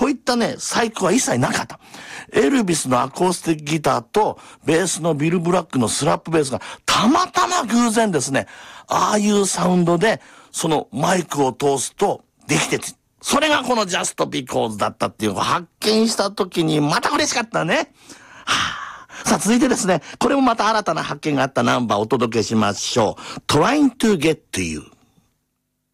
こういったね、細工は一切なかった。エルビスのアコースティックギターと、ベースのビル・ブラックのスラップベースが、たまたま偶然ですね、ああいうサウンドで、そのマイクを通すと、できてて、それがこの Just Because だったっていうのを発見した時に、また嬉しかったね。さあ、続いてですね、これもまた新たな発見があったナンバーをお届けしましょう。Trying to Get to You。